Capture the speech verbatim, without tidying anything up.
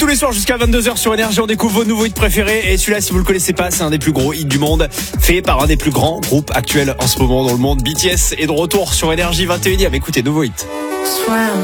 tous les soirs jusqu'à vingt-deux heures sur Énergie. On découvre vos nouveaux hits préférés. Et celui-là, si vous le connaissez pas, c'est un des plus gros hits du monde, fait par un des plus grands groupes actuels en ce moment dans le monde. B T S est de retour sur Énergie vingt et unième. Écoutez, nouveau hit. Swear